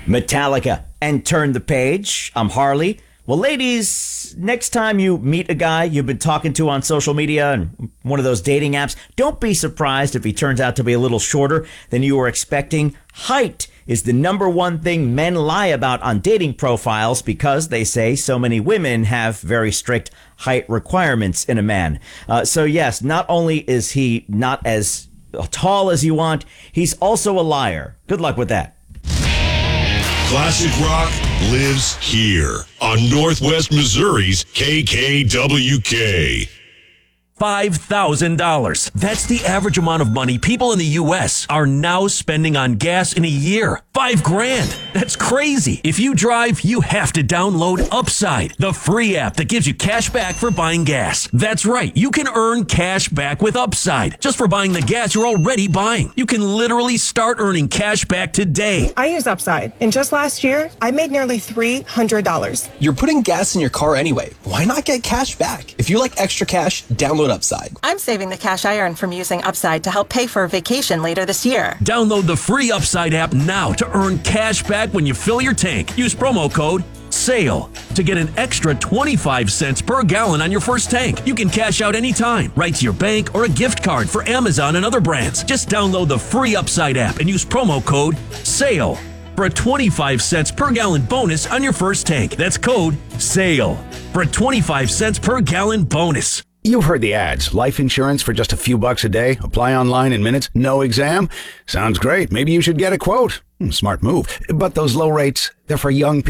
Metallica and Turn the Page. I'm Harley. Well, ladies, next time you meet a guy you've been talking to on social media and one of those dating apps, don't be surprised if he turns out to be a little shorter than you were expecting. Height is the number one thing men lie about on dating profiles because they say so many women have very strict height requirements in a man. So yes, not only is he not as tall as you want, he's also a liar. Good luck with that. Classic rock lives here on Northwest Missouri's KKWK. $5,000. That's the average amount of money people in the U.S. are now spending on gas in a year. $5,000. That's crazy. If you drive, you have to download Upside, the free app that gives you cash back for buying gas. That's right. You can earn cash back with Upside just for buying the gas you're already buying. You can literally start earning cash back today. I use Upside, and just last year, I made nearly $300. You're putting gas in your car anyway. Why not get cash back? If you like extra cash, download Upside. I'm saving the cash I earn from using Upside to help pay for a vacation later this year. Download the free Upside app now to earn cash back when you fill your tank. Use promo code SALE to get an extra 25 cents per gallon on your first tank. You can cash out anytime, right to your bank or a gift card for Amazon and other brands. Just download the free Upside app and use promo code SALE for a 25 cents per gallon bonus on your first tank. That's code SALE for a 25 cents per gallon bonus. You've heard the ads. Life insurance for just a few bucks a day. Apply online in minutes. No exam. Sounds great. Maybe you should get a quote. Smart move. But those low rates, they're for young people.